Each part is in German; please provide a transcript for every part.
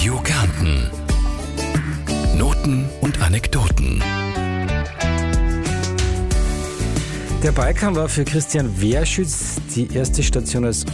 Radio Kärnten. Noten und Anekdoten. Der Balkan war für Christian Werschütz die erste Station als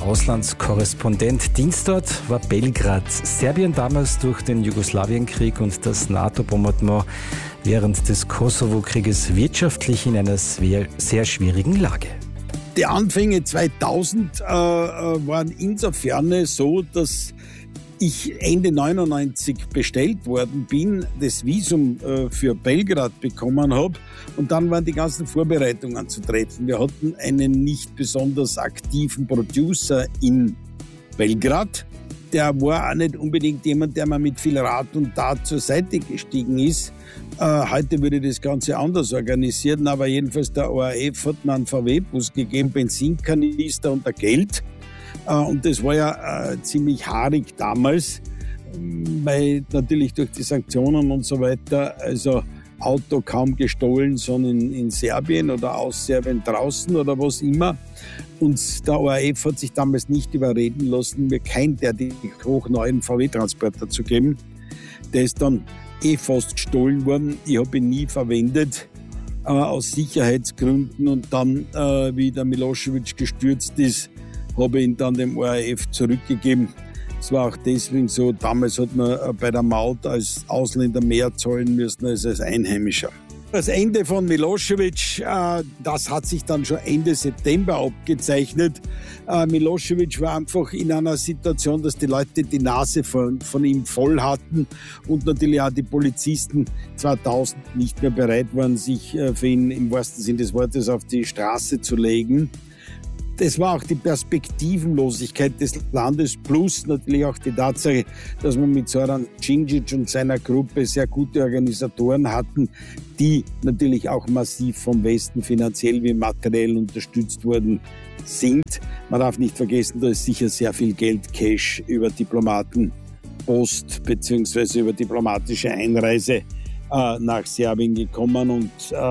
ORF-Auslandskorrespondent. Dienstort war Belgrad. Serbien damals durch den Jugoslawienkrieg und das NATO-Bombardement während des Kosovo-Krieges wirtschaftlich in einer sehr schwierigen Lage. Die Anfänge 2000 waren insofern so, dass ich Ende 99 bestellt worden bin, das Visum für Belgrad bekommen habe und dann waren die ganzen Vorbereitungen anzutreten. Wir hatten einen nicht besonders aktiven Producer in Belgrad. Der war auch nicht unbedingt jemand, der mir mit viel Rat und Tat zur Seite gestiegen ist. Heute würde das Ganze anders organisieren, aber jedenfalls der ORF hat mir einen VW-Bus gegeben, Benzinkanister und Geld. Und das war ja ziemlich haarig damals, weil natürlich durch die Sanktionen und so weiter, also Auto kaum gestohlen, sondern in Serbien oder aus Serbien draußen oder was immer. Und der ORF hat sich damals nicht überreden lassen, mir keinen der hochneuen VW-Transporter zu geben. Der ist dann fast gestohlen worden. Ich habe ihn nie verwendet, aus Sicherheitsgründen. Und dann, wie der Milosevic gestürzt ist, habe ich ihn dann dem ORF zurückgegeben. Es war auch deswegen so, damals hat man bei der Maut als Ausländer mehr zahlen müssen als Einheimischer. Das Ende von Milosevic, das hat sich dann schon Ende September abgezeichnet. Milosevic war einfach in einer Situation, dass die Leute die Nase von ihm voll hatten und natürlich auch die Polizisten 2000 nicht mehr bereit waren, sich für ihn im wahrsten Sinne des Wortes auf die Straße zu legen. Das war auch die Perspektivenlosigkeit des Landes plus natürlich auch die Tatsache, dass man mit Zoran Djindjic und seiner Gruppe sehr gute Organisatoren hatten, die natürlich auch massiv vom Westen finanziell wie materiell unterstützt worden sind. Man darf nicht vergessen, da ist sicher sehr viel Geld, Cash über Diplomatenpost bzw. über diplomatische Einreise nach Serbien gekommen und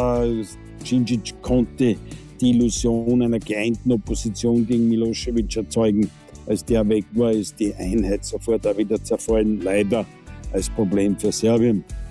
Djindjic konnte die Illusion einer geeinten Opposition gegen Milosevic erzeugen. Als der weg war, ist die Einheit sofort auch wieder zerfallen, leider als Problem für Serbien.